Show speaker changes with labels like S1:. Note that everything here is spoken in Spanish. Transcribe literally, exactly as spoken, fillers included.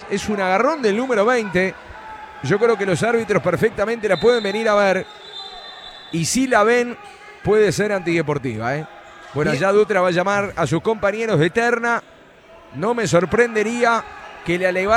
S1: es un agarrón del número veinte. Yo creo que los árbitros perfectamente la pueden venir a ver. Y si la ven, puede ser antideportiva, ¿eh? Bueno,
S2: Bien.
S1: ya Dutra va a llamar a sus compañeros de terna. No me sorprendería que le alevaran